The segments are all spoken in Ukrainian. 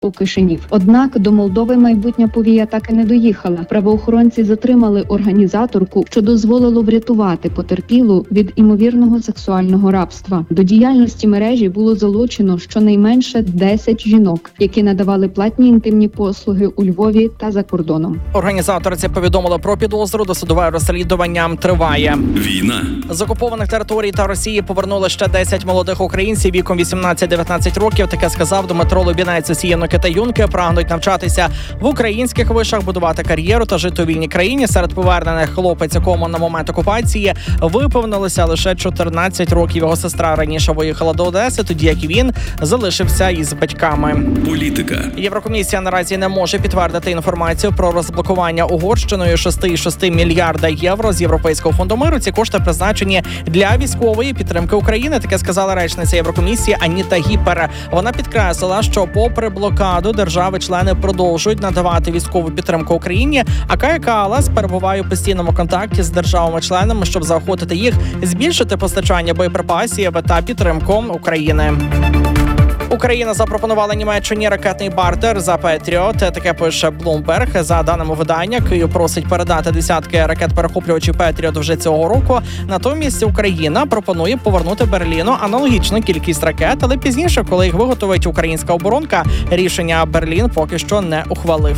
у Кишинів. Однак до Молдови майбутня повія так і не доїхала. Правоохоронці затримали організаторку, що дозволило врятувати потерпілу від імовірного сексуального рабства. До діяльності мережі було залучено щонайменше 10 жінок, які надавали платні інтимні послуги у Львові та за кордоном. Організаторці повідомили про підозру, досудове розслідування триває. Війна. З окупованих територій та Росії повернули ще 10 молодих українців віком 18-19 років. Таке сказав Дмитро Лубінець. Усі юнаки та юнки прагнуть навчатися в українських вишах, будувати кар'єру та жити у вільній країні. Серед повернених хлопець, якому на момент окупації виповнилося лише 14 років. Його сестра раніше виїхала до Одеси, тоді як і він залишився із батьками. Політика. Єврокомісія наразі не може підтвердити інформацію про розблокування Угорщиною 6,6 мільярда євро з Європейського фонду миру. Ці кошти призначені для військової підтримки України. Таке сказала речниця Єврокомісії Аніта Гіпер. Вона підкреслила, що попри блокаду держави-члени продовжують надавати військову підтримку Україні, а Кая Каллас перебуває у постійному контакті з державами-членами, щоб заохотити їх збільшити постачання боєприпасів та підтримку України. Україна запропонувала Німеччині ракетний бартер за Петріот. Таке пише Bloomberg. За даними видання, Київ просить передати десятки ракет-перехоплювачів Петріот вже цього року. Натомість Україна пропонує повернути Берліну аналогічну кількість ракет, але пізніше, коли їх виготовить українська оборонка, рішення Берлін поки що не ухвалив.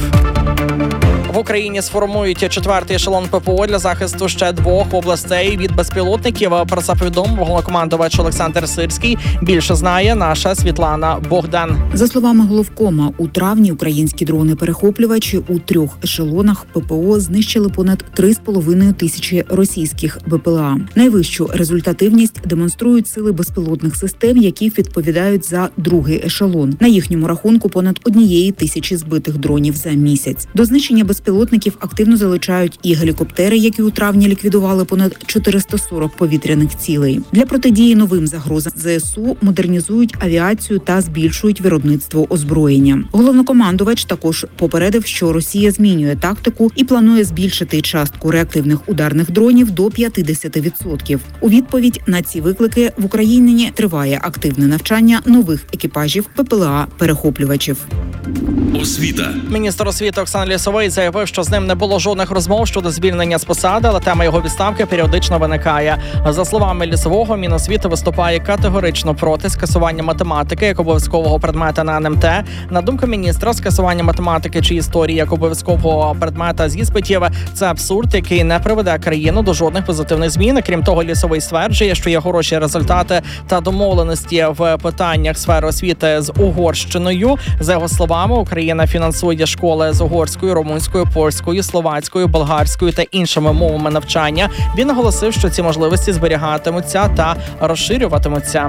В Україні сформують четвертий ешелон ППО для захисту ще 2 областей від безпілотників. Про це повідомив головнокомандувач Олександр Сирський. Більше знає наша Світлана Богдан. За словами головкома, у травні українські дрони-перехоплювачі у 3 ешелонах ППО знищили понад 3,5 тисячі російських БПЛА. Найвищу результативність демонструють сили безпілотних систем, які відповідають за другий ешелон. На їхньому рахунку понад 1 тисячі збитих дронів за місяць. До знищення безпілотників активно залучають і гелікоптери, які у травні ліквідували понад 440 повітряних цілей. Для протидії новим загрозам ЗСУ модернізують авіацію та збільшують виробництво озброєння. Головнокомандувач також попередив, що Росія змінює тактику і планує збільшити частку реактивних ударних дронів до 50%. У відповідь на ці виклики в Україні триває активне навчання нових екіпажів ППЛА-перехоплювачів. Освіта. Міністр освіти Оксана Лісовий заявив, що з ним не було жодних розмов щодо звільнення з посади, але тема його відставки періодично виникає. За словами Лісового, Міносвіти виступає категорично проти скасування математики як обов'язкового предмета на НМТ. На думку міністра, скасування математики чи історії як обов'язкового предмета з іспитів – це абсурд, який не приведе країну до жодних позитивних змін. Крім того, Лісовий стверджує, що є хороші результати та домовленості в питаннях сфери освіти з Угорщиною. За його словами, Україна фінансує школи з угорською, румунською, польською, словацькою, болгарською та іншими мовами навчання. Він наголосив, що ці можливості зберігатимуться та розширюватимуться.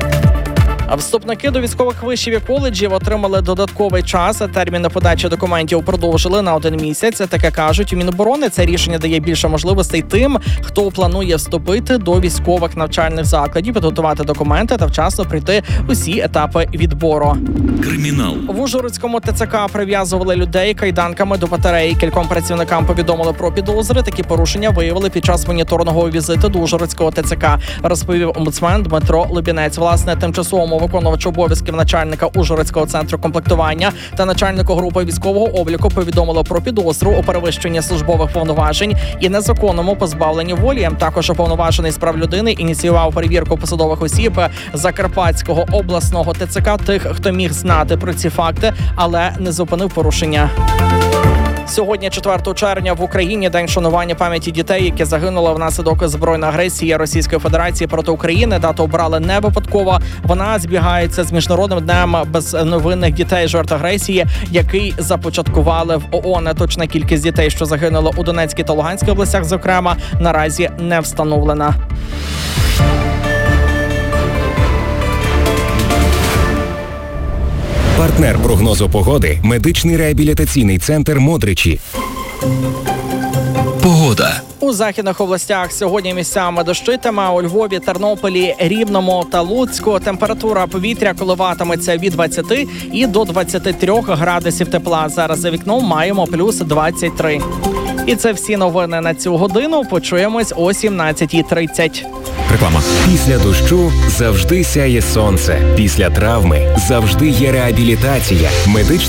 Вступники до військових вишів і коледжів отримали додатковий час. Терміни подачі документів продовжили на 1 місяць. Таке кажуть у Міноборони. Це рішення дає більше можливостей тим, хто планує вступити до військових навчальних закладів, підготувати документи та вчасно пройти усі етапи відбору. Кримінал. В Ужгородському ТЦК прив'язували людей кайданками до батареї. Кільком працівникам повідомили про підозри. Такі порушення виявили під час моніторингового візиту до Ужгородського ТЦК, розповів омбудсмен Дмитро Лубінець. Власне, тимчасовому виконувачу обов'язків начальника Ужгородського центру комплектування та начальнику групи військового обліку повідомило про підозру у перевищенні службових повноважень і незаконному позбавленні волі. Також уповноважений з прав людини ініціював перевірку посадових осіб Закарпатського обласного ТЦК, тих, хто міг знати про ці факти, але не зупинив порушення. Сьогодні, 4 червня, в Україні день шанування пам'яті дітей, які загинули внаслідок збройної агресії Російської Федерації проти України. Дату обрали не випадково. Вона збігається з Міжнародним днем безневинних дітей жертв агресії, який започаткували в ООН. Точна кількість дітей, що загинули у Донецькій та Луганській областях, зокрема, наразі не встановлена. Партнер прогнозу погоди – медичний реабілітаційний центр «Модричі». Погода. У західних областях сьогодні місцями дощитиме. У Львові, Тернополі, Рівному та Луцьку температура повітря коливатиметься від 20 і до 23 градусів тепла. Зараз за вікном маємо плюс 23. І це всі новини на цю годину. Почуємось о 17:30. Реклама. Після дощу завжди сяє сонце. Після травми завжди є реабілітація. Медичний